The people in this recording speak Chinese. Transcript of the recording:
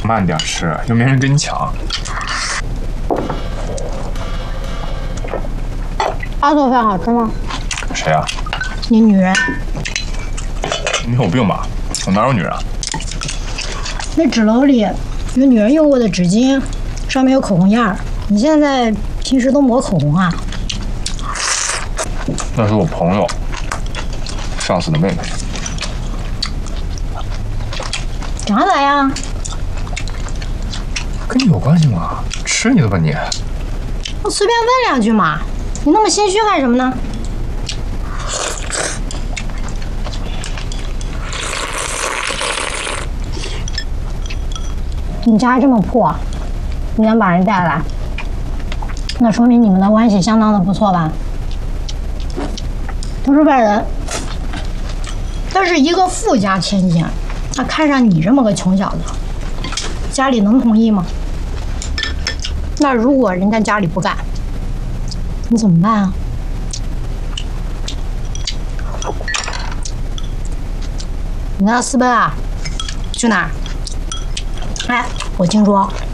慢点吃，又没人跟你抢。 阿做饭好吃吗？ 谁呀？ 你女人。 你有病吧？我哪有女人？ 那纸篓里有女人用过的纸巾，上面有口红印儿。你现在平时都抹口红啊？ 那是我朋友上司的妹妹。 长得咋样？ 跟你有关系吗？吃你的吧你！ 我随便问两句嘛，你那么心虚干什么呢？你家这么破，你能把人带来，那说明你们的关系相当的不错吧？都是外人，但是一个富家千金，他看上你这么个穷小子，家里能同意吗？那如果人家家里不干，你怎么办啊？你要私奔啊？去哪儿？哎，我听说